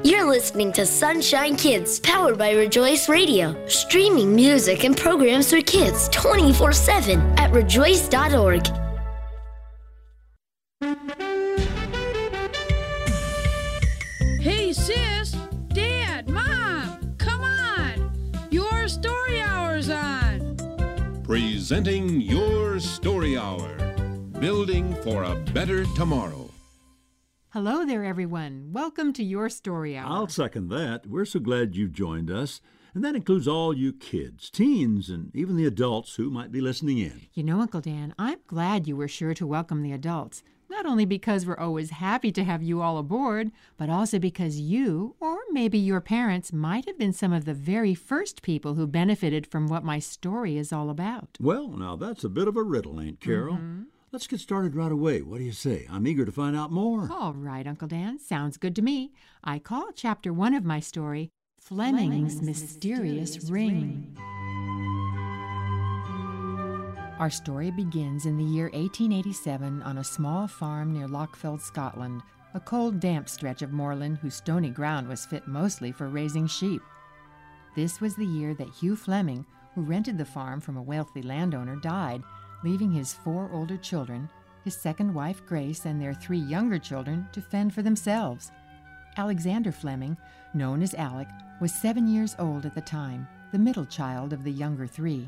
You're listening to Sunshine Kids, powered by Rejoice Radio. Streaming music and programs for kids 24/7 at rejoice.org. Hey, sis, Dad, Mom, come on. Your story hour's on. Presenting Your Story Hour, building for a better tomorrow. Hello there, everyone. Welcome to Your Story Hour. I'll second that. We're so glad you've joined us. And that includes all you kids, teens, and even the adults who might be listening in. You know, Uncle Dan, I'm glad you were sure to welcome the adults. Not only because we're always happy to have you all aboard, but also because you, or maybe your parents, might have been some of the very first people who benefited from what my story is all about. Well, now that's a bit of a riddle, ain't Carol? Let's get started right away. What do you say? I'm eager to find out more. All right, Uncle Dan. Sounds good to me. I call Chapter 1 of my story, Fleming's Mysterious Ring. Our story begins in the year 1887 on a small farm near Lochfeld, Scotland, a cold, damp stretch of moorland whose stony ground was fit mostly for raising sheep. This was the year that Hugh Fleming, who rented the farm from a wealthy landowner, died, leaving his 4 older children, his second wife Grace, and their 3 younger children to fend for themselves. Alexander Fleming, known as Alec, was 7 years old at the time, the middle child of the younger 3.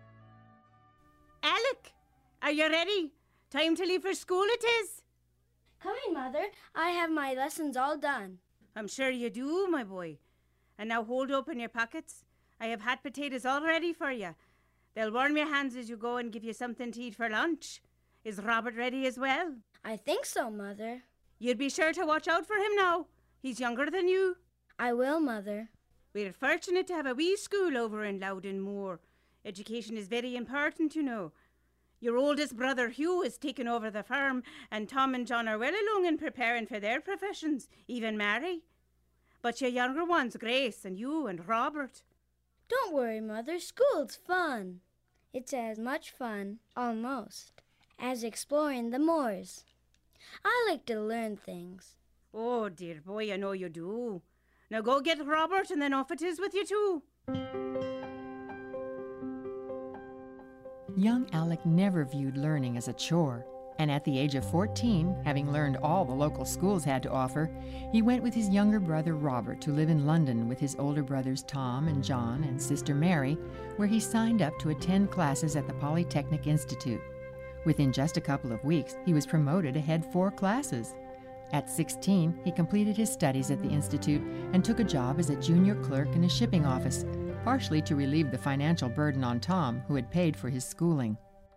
Alec, are you ready? Time to leave for school it is. Coming, Mother. I have my lessons all done. I'm sure you do, my boy. And now hold open your pockets. I have hot potatoes all ready for you. They'll warm your hands as you go and give you something to eat for lunch. Is Robert ready as well? I think so, Mother. You'd be sure to watch out for him now. He's younger than you. I will, Mother. We're fortunate to have a wee school over in Loudon Moor. Education is very important, you know. Your oldest brother Hugh has taken over the farm, and Tom and John are well along in preparing for their professions, even Mary. But your younger ones, Grace and you and Robert. Don't worry, Mother. School's fun. It's as much fun, almost, as exploring the moors. I like to learn things. Oh, dear boy, I know you do. Now go get Robert and then off it is with you two. Young Alec never viewed learning as a chore, and at the age of 14, having learned all the local schools had to offer, he went with his younger brother Robert to live in London with his older brothers Tom and John and sister Mary, where he signed up to attend classes at the Polytechnic Institute. Within just a couple of weeks, he was promoted to head 4 classes. At 16, he completed his studies at the Institute and took a job as a junior clerk in a shipping office, partially to relieve the financial burden on Tom, who had paid for his schooling.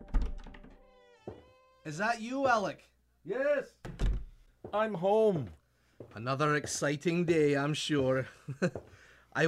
Is that you, Alec? Yes, I'm home. Another exciting day, I'm sure. I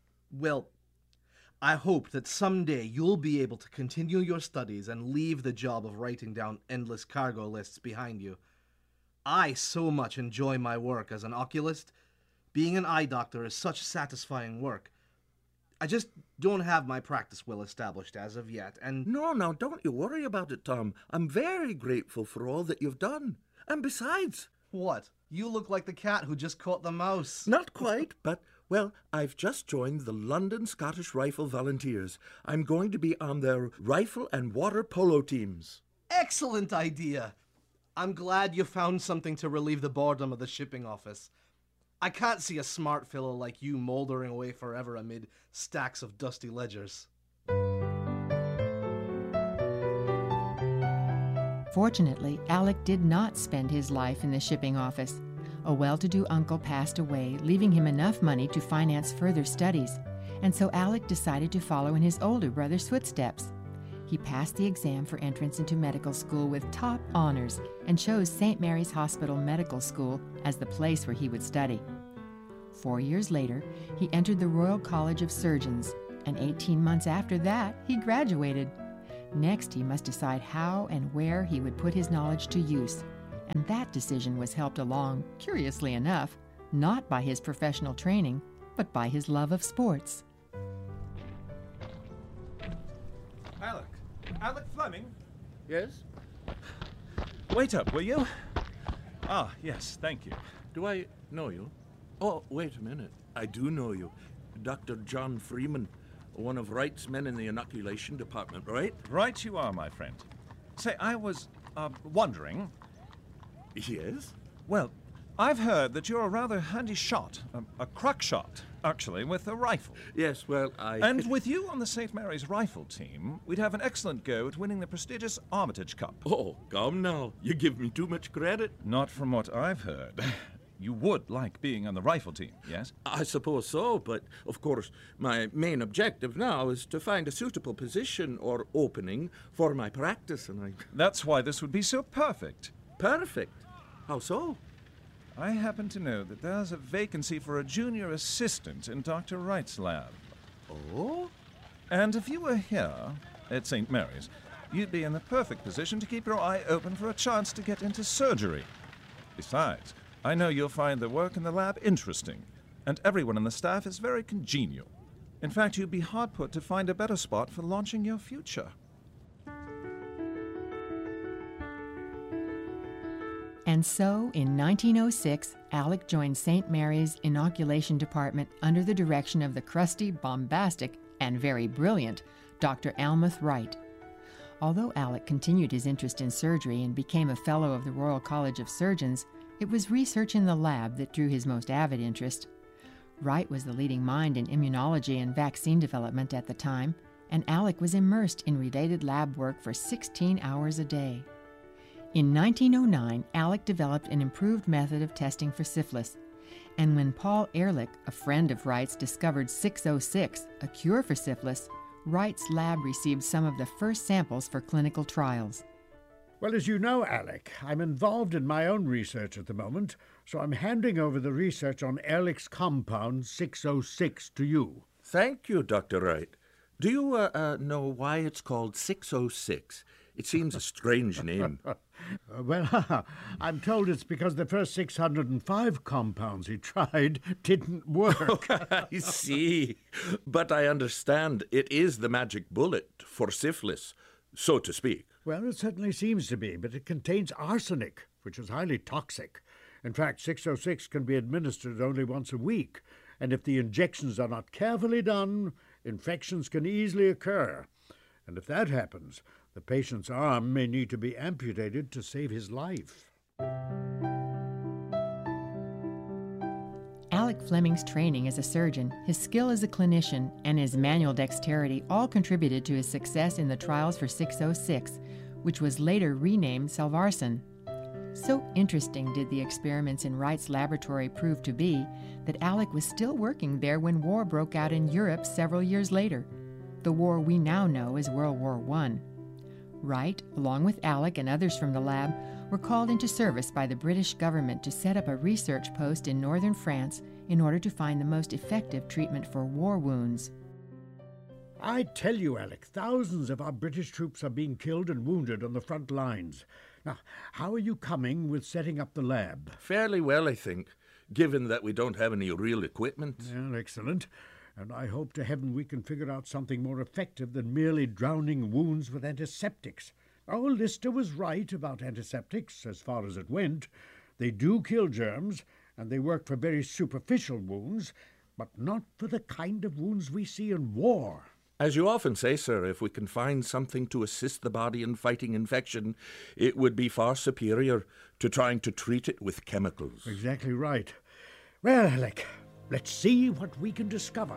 hope that someday you'll be able to continue your studies and leave the job of writing down endless cargo lists behind you. I so much enjoy my work as an oculist. Being an eye doctor is such satisfying work. I just don't have my practice well established as of yet, and... No, don't you worry about it, Tom. I'm very grateful for all that you've done. And besides... What? You look like the cat who just caught the mouse. Not quite, but, well, I've just joined the London Scottish Rifle Volunteers. I'm going to be on their rifle and water polo teams. Excellent idea. I'm glad you found something to relieve the boredom of the shipping office. I can't see a smart fellow like you mouldering away forever amid stacks of dusty ledgers. Fortunately, Alec did not spend his life in the shipping office. A well-to-do uncle passed away, leaving him enough money to finance further studies, and so Alec decided to follow in his older brother's footsteps. He passed the exam for entrance into medical school with top honors and chose St. Mary's Hospital Medical School as the place where he would study. 4 years later, he entered the Royal College of Surgeons, and 18 months after that, he graduated. Next, he must decide how and where he would put his knowledge to use, and that decision was helped along, curiously enough, not by his professional training, but by his love of sports. Alec Fleming? Yes? Wait up, will you? Ah, yes, thank you. Do I know you? Oh, wait a minute. I do know you. Dr. John Freeman, one of Wright's men in the inoculation department, right? Right you are, my friend. Say, I was, wondering... Yes? Well, I've heard that you're a rather handy shot, a crack shot, actually, with a rifle. Yes, well, And with you on the St. Mary's rifle team, we'd have an excellent go at winning the prestigious Armitage Cup. Oh, come now. You give me too much credit. Not from what I've heard. You would like being on the rifle team, yes? I suppose so, but of course, my main objective now is to find a suitable position or opening for my practice, and That's why this would be so perfect. Perfect? How so? I happen to know that there's a vacancy for a junior assistant in Dr. Wright's lab. Oh? And if you were here, at St. Mary's, you'd be in the perfect position to keep your eye open for a chance to get into surgery. Besides, I know you'll find the work in the lab interesting, and everyone on the staff is very congenial. In fact, you'd be hard put to find a better spot for launching your future. And so, in 1906, Alec joined St. Mary's inoculation department under the direction of the crusty, bombastic, and very brilliant Dr. Almroth Wright. Although Alec continued his interest in surgery and became a Fellow of the Royal College of Surgeons, it was research in the lab that drew his most avid interest. Wright was the leading mind in immunology and vaccine development at the time, and Alec was immersed in related lab work for 16 hours a day. In 1909, Alec developed an improved method of testing for syphilis, and when Paul Ehrlich, a friend of Wright's, discovered 606, a cure for syphilis, Wright's lab received some of the first samples for clinical trials. Well, as you know, Alec, I'm involved in my own research at the moment, so I'm handing over the research on Ehrlich's compound 606 to you. Thank you, Dr. Wright. Do you know why it's called 606? It seems a strange name. Well, I'm told it's because the first 605 compounds he tried didn't work. I see. But I understand it is the magic bullet for syphilis, so to speak. Well, it certainly seems to be, but it contains arsenic, which is highly toxic. In fact, 606 can be administered only once a week, and if the injections are not carefully done, infections can easily occur. And if that happens, the patient's arm may need to be amputated to save his life. Alec Fleming's training as a surgeon, his skill as a clinician, and his manual dexterity all contributed to his success in the trials for 606, which was later renamed Salvarsan. So interesting did the experiments in Wright's laboratory prove to be that Alec was still working there when war broke out in Europe several years later, the war we now know as World War I. Wright, along with Alec and others from the lab, were called into service by the British government to set up a research post in northern France in order to find the most effective treatment for war wounds. I tell you, Alec, thousands of our British troops are being killed and wounded on the front lines. Now, how are you coming with setting up the lab? Fairly well, I think, given that we don't have any real equipment. Well, excellent. And I hope to heaven we can figure out something more effective than merely drowning wounds with antiseptics. Our Lister was right about antiseptics, as far as it went. They do kill germs, and they work for very superficial wounds, but not for the kind of wounds we see in war. As you often say, sir, if we can find something to assist the body in fighting infection, it would be far superior to trying to treat it with chemicals. Exactly right. Well, Alec, let's see what we can discover.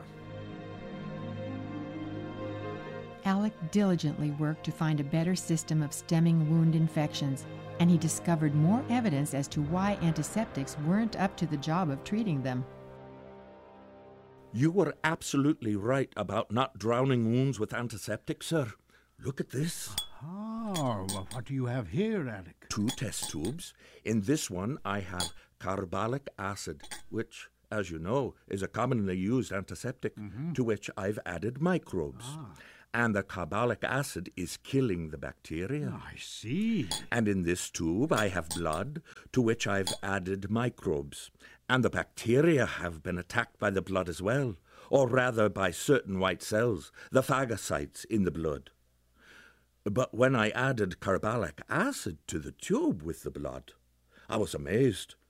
Alec diligently worked to find a better system of stemming wound infections, and he discovered more evidence as to why antiseptics weren't up to the job of treating them. You were absolutely right about not drowning wounds with antiseptics, sir. Look at this. Oh, well, what do you have here, Alec? 2 test tubes. In this one, I have carbolic acid, which, as you know, is a commonly used antiseptic, to which I've added microbes. And the carbolic acid is killing the bacteria. Oh, I see. And in this tube, I have blood, to which I've added microbes. And the bacteria have been attacked by the blood as well, or rather by certain white cells, the phagocytes in the blood. But when I added carbolic acid to the tube with the blood, I was amazed.